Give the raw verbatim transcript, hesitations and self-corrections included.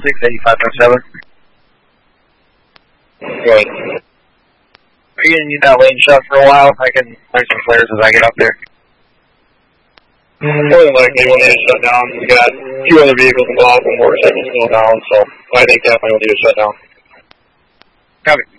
six eighty-five point seven. Good. Are you going to need that lane shut for a while? I can learn some flares as I get up there. More than likely, we'll need to shut down. We got a few other vehicles involved and motorcycles still down, so I think definitely we'll need to shut down. Copy.